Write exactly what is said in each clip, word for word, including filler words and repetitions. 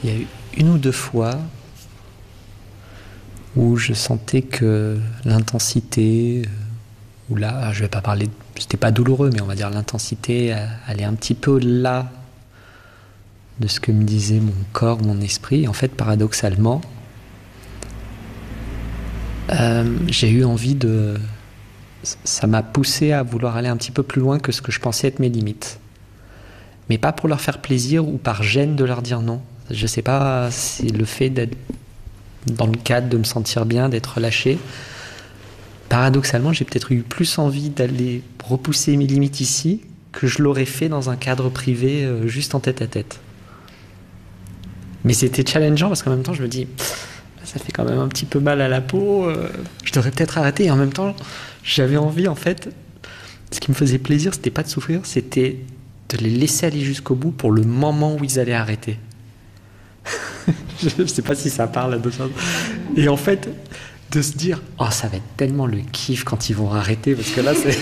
il y a eu une ou deux fois où je sentais que l'intensité, ou là, je vais pas parler, c'était pas douloureux, mais on va dire l'intensité allait un petit peu au-delà de ce que me disait mon corps, mon esprit. Et en fait, paradoxalement, euh, j'ai eu envie de... Ça m'a poussé à vouloir aller un petit peu plus loin que ce que je pensais être mes limites. Mais pas pour leur faire plaisir ou par gêne de leur dire non. Je sais pas si le fait d'être dans le cadre, de me sentir bien, d'être relâché. Paradoxalement, j'ai peut-être eu plus envie d'aller repousser mes limites ici que je l'aurais fait dans un cadre privé, euh, juste en tête à tête. Mais c'était challengeant parce qu'en même temps, je me dis, ça fait quand même un petit peu mal à la peau, euh, je devrais peut-être arrêter. Et en même temps, j'avais envie, en fait, ce qui me faisait plaisir, c'était pas de souffrir, c'était de les laisser aller jusqu'au bout pour le moment où ils allaient arrêter. Je ne sais pas si ça parle à deux choses. Et en fait, de se dire, oh, ça va être tellement le kiff quand ils vont arrêter, parce que là, c'est...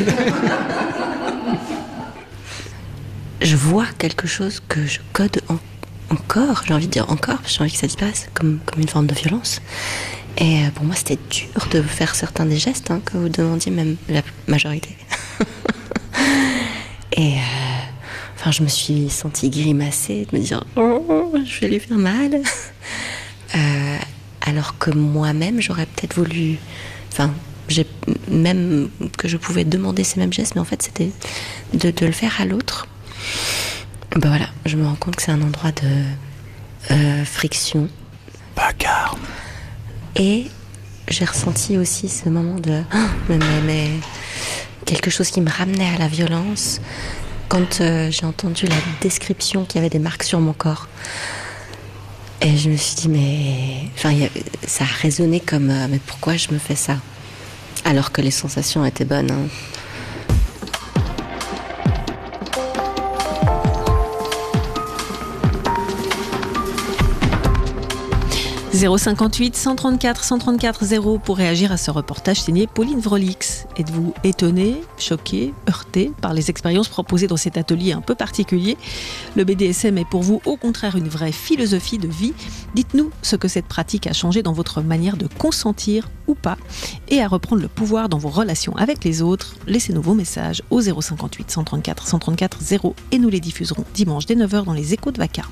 Je vois quelque chose que je code en, encore, j'ai envie de dire encore, parce que j'ai envie que ça disparaisse, comme, comme une forme de violence. Et pour moi, c'était dur de faire certains des gestes hein, que vous demandiez, même la majorité. Et... Euh... Enfin, je me suis sentie grimacer, de me dire « Oh, je vais lui faire mal euh, ». Alors que moi-même, j'aurais peut-être voulu... Enfin, j'ai même que je pouvais demander ces mêmes gestes, mais en fait, c'était de, de le faire à l'autre. Ben voilà, je me rends compte que c'est un endroit de euh, friction. Bagarre. Et j'ai ressenti aussi ce moment de... Oh, mais, mais, mais quelque chose qui me ramenait à la violence... Quand euh, j'ai entendu la description qu'il y avait des marques sur mon corps. Et je me suis dit, mais... Enfin, y a... ça a résonné comme... Euh, mais pourquoi je me fais ça ? Alors que les sensations étaient bonnes. Hein. zéro cinquante-huit cent trente-quatre cent trente-quatre zéro pour réagir à ce reportage signé Pauline Vrolix. Êtes-vous étonné, choqué, heurté par les expériences proposées dans cet atelier un peu particulier ? Le B D S M est pour vous au contraire une vraie philosophie de vie. Dites-nous ce que cette pratique a changé dans votre manière de consentir ou pas et à reprendre le pouvoir dans vos relations avec les autres. Laissez-nous vos messages au zéro cinquante-huit cent trente-quatre cent trente-quatre zéro et nous les diffuserons dimanche dès neuf heures dans les Échos de Vacarme.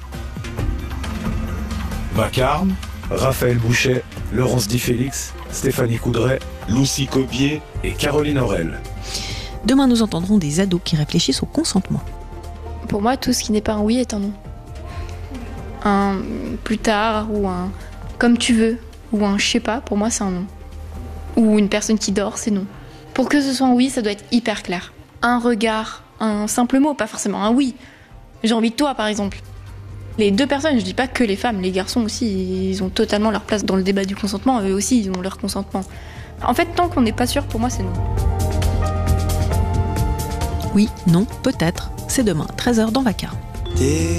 Vacarme, Raphaël Bouchet, Laurence Di Félix, Stéphanie Coudray, Lucie Cobier et Caroline Aurel. Demain, nous entendrons des ados qui réfléchissent au consentement. Pour moi, tout ce qui n'est pas un oui est un non. Un plus tard ou un comme tu veux ou un je sais pas, pour moi c'est un non. Ou une personne qui dort, c'est non. Pour que ce soit un oui, ça doit être hyper clair. Un regard, un simple mot, pas forcément un oui. J'ai envie de toi, par exemple. Les deux personnes, je dis pas que les femmes, les garçons aussi, ils ont totalement leur place dans le débat du consentement, eux aussi, ils ont leur consentement. En fait, tant qu'on n'est pas sûr, pour moi, c'est non. Oui, non, peut-être. C'est demain, treize heures dans Vacarme.